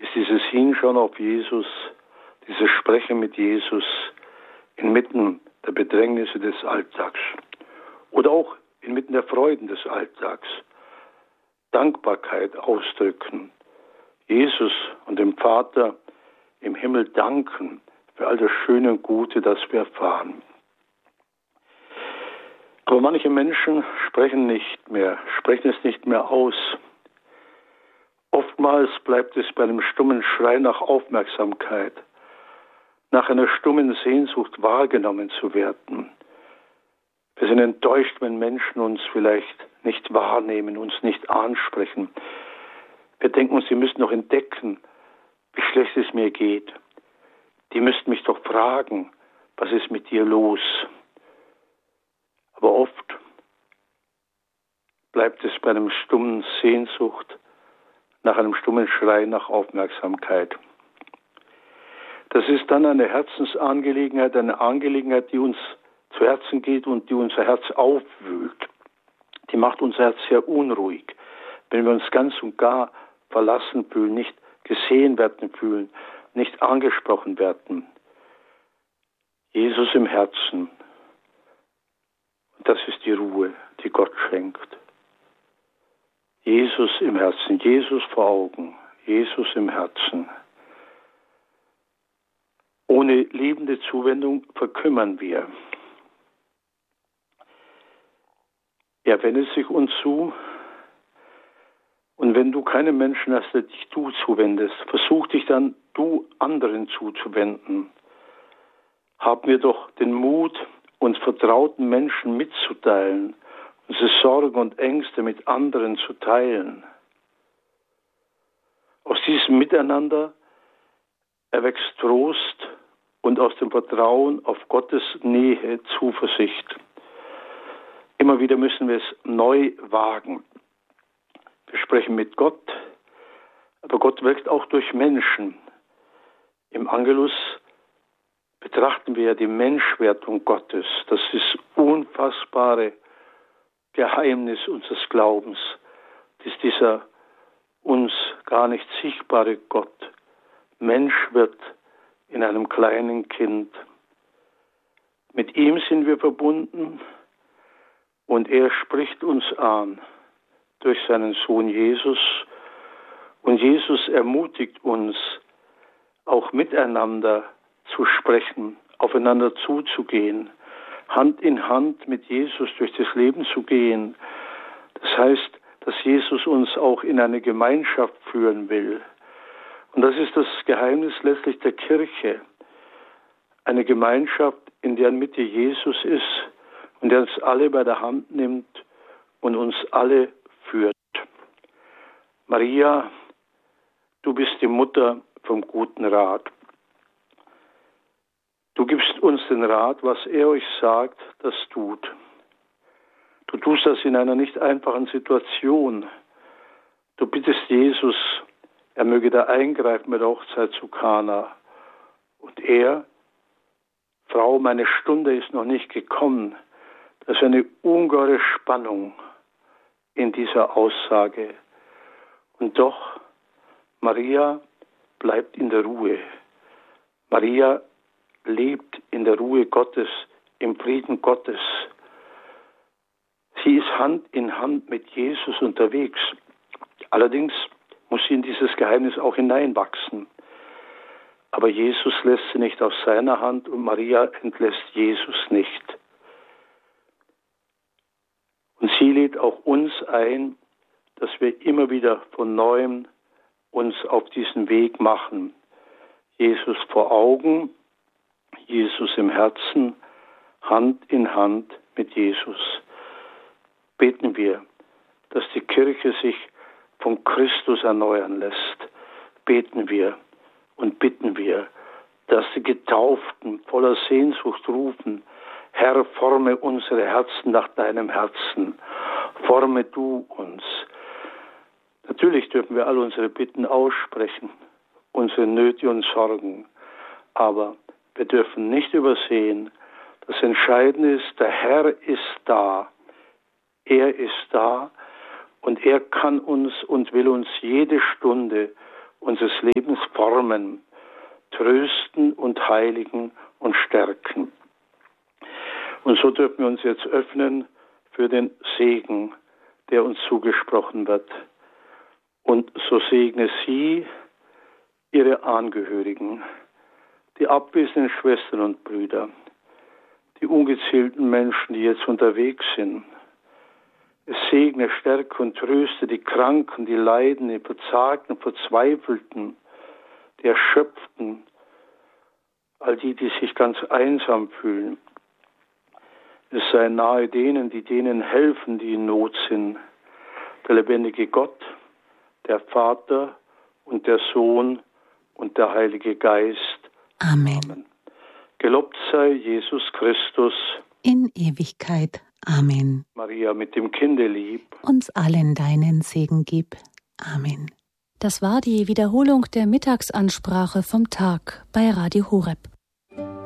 ist dieses Hinschauen auf Jesus, dieses Sprechen mit Jesus inmitten der Bedrängnisse des Alltags oder auch inmitten der Freuden des Alltags. Dankbarkeit ausdrücken, Jesus und dem Vater im Himmel danken für all das Schöne und Gute, das wir erfahren. Aber manche Menschen sprechen es nicht mehr aus. Oftmals bleibt es bei einem stummen Schrei nach Aufmerksamkeit, nach einer stummen Sehnsucht wahrgenommen zu werden. Wir sind enttäuscht, wenn Menschen uns vielleicht nicht wahrnehmen, uns nicht ansprechen. Wir denken uns, sie müssen noch entdecken, wie schlecht es mir geht. Die müssten mich doch fragen, was ist mit dir los? Aber oft bleibt es bei einem stummen Sehnsucht, nach einem stummen Schrei nach Aufmerksamkeit. Das ist dann eine Herzensangelegenheit, eine Angelegenheit, die uns zu Herzen geht und die unser Herz aufwühlt. Die macht unser Herz sehr unruhig, wenn wir uns ganz und gar verlassen fühlen, nicht gesehen werden fühlen, nicht angesprochen werden. Jesus im Herzen. Und das ist die Ruhe, die Gott schenkt. Jesus im Herzen, Jesus vor Augen, Jesus im Herzen. Ohne liebende Zuwendung verkümmern wir. Er wendet sich uns zu. Und wenn du keinen Menschen hast, der dich du zuwendest, versuch dich dann du anderen zuzuwenden. Haben wir doch den Mut, uns vertrauten Menschen mitzuteilen, unsere Sorgen und Ängste mit anderen zu teilen. Aus diesem Miteinander erwächst Trost und aus dem Vertrauen auf Gottes Nähe Zuversicht. Immer wieder müssen wir es neu wagen. Wir sprechen mit Gott, aber Gott wirkt auch durch Menschen. Im Angelus betrachten wir ja die Menschwerdung Gottes. Das ist unfassbare Geheimnis unseres Glaubens, dass dieser uns gar nicht sichtbare Gott Mensch wird in einem kleinen Kind. Mit ihm sind wir verbunden und er spricht uns an durch seinen Sohn Jesus. Und Jesus ermutigt uns, auch miteinander zu sprechen, aufeinander zuzugehen, Hand in Hand mit Jesus durch das Leben zu gehen. Das heißt, dass Jesus uns auch in eine Gemeinschaft führen will. Und das ist das Geheimnis letztlich der Kirche. Eine Gemeinschaft, in deren Mitte Jesus ist und der uns alle bei der Hand nimmt und uns alle führt. Maria, du bist die Mutter vom guten Rat. Du gibst uns den Rat, was er euch sagt, das tut. Du tust das in einer nicht einfachen Situation. Du bittest Jesus, er möge da eingreifen mit der Hochzeit zu Kana. Und er, Frau, meine Stunde ist noch nicht gekommen. Das ist eine ungeheure Spannung in dieser Aussage. Und doch, Maria bleibt in der Ruhe. Maria lebt in der Ruhe Gottes, im Frieden Gottes. Sie ist Hand in Hand mit Jesus unterwegs. Allerdings muss sie in dieses Geheimnis auch hineinwachsen. Aber Jesus lässt sie nicht aus seiner Hand und Maria entlässt Jesus nicht. Und sie lädt auch uns ein, dass wir immer wieder von Neuem uns auf diesen Weg machen. Jesus vor Augen, Jesus im Herzen, Hand in Hand mit Jesus. Beten wir, dass die Kirche sich von Christus erneuern lässt. Beten wir und bitten wir, dass die Getauften voller Sehnsucht rufen: Herr, forme unsere Herzen nach deinem Herzen. Forme du uns. Natürlich dürfen wir all unsere Bitten aussprechen, unsere Nöte und Sorgen. Aber wir dürfen nicht übersehen, das Entscheidende ist, der Herr ist da. Er ist da und er kann uns und will uns jede Stunde unseres Lebens formen, trösten und heiligen und stärken. Und so dürfen wir uns jetzt öffnen für den Segen, der uns zugesprochen wird. Und so segne sie ihre Angehörigen, die abwesenden Schwestern und Brüder, die ungezählten Menschen, die jetzt unterwegs sind. Es segne, stärke und tröste die Kranken, die Leiden, die Verzagten, Verzweifelten, die Erschöpften, all die, die sich ganz einsam fühlen. Es sei nahe denen, die denen helfen, die in Not sind. Der lebendige Gott, der Vater und der Sohn und der Heilige Geist. Amen. Amen. Gelobt sei Jesus Christus. In Ewigkeit. Amen. Maria mit dem Kinde lieb. Uns allen deinen Segen gib. Amen. Das war die Wiederholung der Mittagsansprache vom Tag bei Radio Horeb.